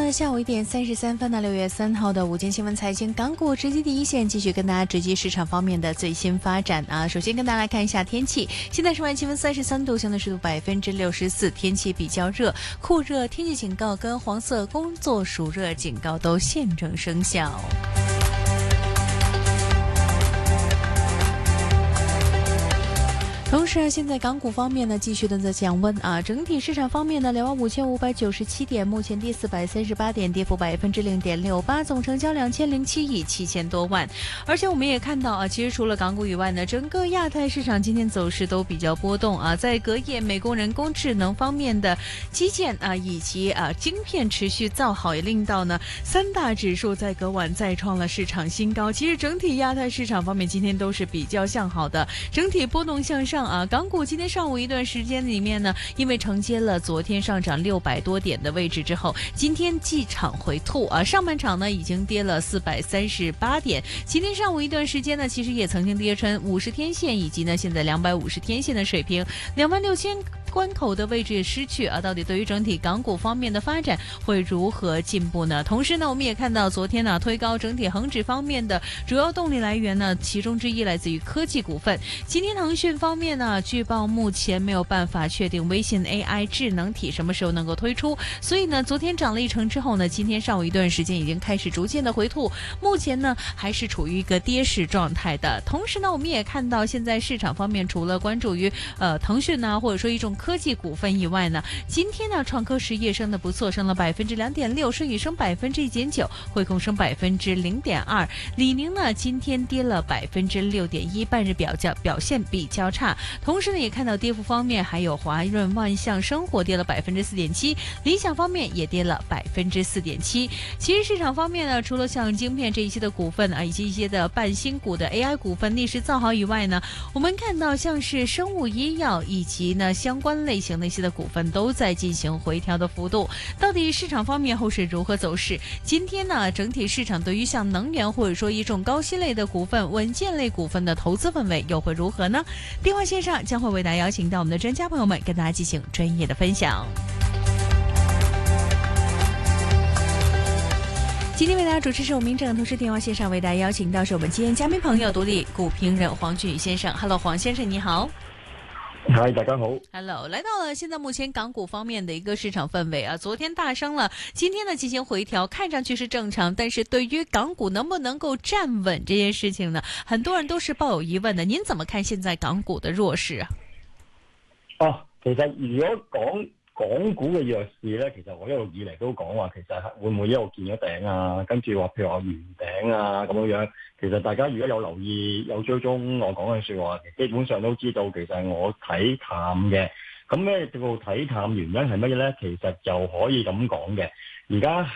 了下午1点33分的6月3号的午间新闻财经港股直击第一线，继续跟大家直击市场方面的最新发展啊。首先跟大家来看一下天气，现在室外气温33度，相对湿度64%，天气比较热，酷热天气警告跟黄色工作暑热警告都现正生效。同时现在港股方面呢，继续的在降温啊。整体市场方面呢，25597点，目前跌438点，跌幅0.68%，总成交2007亿7000多万。而且我们也看到啊，其实除了港股以外呢，整个亚太市场今天走势都比较波动啊。在隔夜美国人工智能方面的基建啊，以及晶片持续造好，也令到呢3大指数在隔晚再创了市场新高。其实整体亚太市场方面今天都是比较向好的，整体波动向上。港股今天上午一段时间里面呢，因为承接了昨天上涨600多点的位置之后，今天继场回吐啊。上半场呢已经跌了438点，今天上午一段时间呢，其实也曾经跌穿50天线以及呢现在250天线的水平，26000关口的位置也失去啊。到底对于整体港股方面的发展会如何进步呢？同时呢，我们也看到昨天呢推高整体恒指方面的主要动力来源呢，其中之一来自于科技股份。今天腾讯方面呢，据报目前没有办法确定微信 AI 智能体什么时候能够推出，所以呢昨天涨了1成之后呢，今天上午一段时间已经开始逐渐的回吐，目前呢还是处于一个跌势状态的。同时呢，我们也看到现在市场方面除了关注于腾讯呢，或者说一众科技股份以外呢，今天呢创科实业升得不错，升了2.6%，舜宇升1.9%，汇控升0.2%，李宁呢今天跌了6.1%，半日表现比较差。同时呢，也看到跌幅方面，还有华润万象生活跌了4.7%，理想方面也跌了4.7%。其实市场方面呢，除了像晶片这一些的股份啊，以及一些的半新股的 AI 股份逆势造好以外呢，我们看到像是生物医药以及呢相关类型的一些的股份都在进行回调的幅度。到底市场方面后市如何走势？今天呢，整体市场对于像能源或者说一种高息类的股份、稳健类股份的投资氛围又会如何呢？电话线上将会为大家邀请到我们的专家朋友们，跟大家进行专业的分享。今天为大家主持是我明正，同时电话线上为大家邀请到是我们今天嘉宾朋友，独立股评人黄俊宇先生。Hello， 黄先生你好。 嗨，大家好。 Hello， 来到了现在目前港股方面的一个市场氛围啊，昨天大升了，今天呢进行回调，看上去是正常，但是对于港股能不能够站稳这件事情呢，很多人都是抱有疑问的。您怎么看现在港股的弱势啊？ 其實如果講港股嘅弱勢咧，其實我一路以嚟都講話，其實會唔會一路見咗頂啊？跟住話譬如話圓頂啊咁樣。其實大家如果有留意有追蹤我講嘅説話，基本上都知道其實我睇淡嘅。咁咩叫做睇淡原因係乜嘢咧？其實就可以咁講嘅。而家